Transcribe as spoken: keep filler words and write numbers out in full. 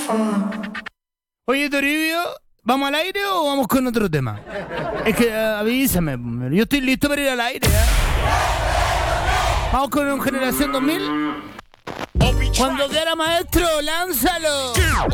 Oye, Toribio, ¿vamos al aire o vamos con otro tema? Es que uh, avísame, yo estoy listo para ir al aire, ¿eh? Vamos con un Generación dos mil. Cuando quiera, maestro, lánzalo.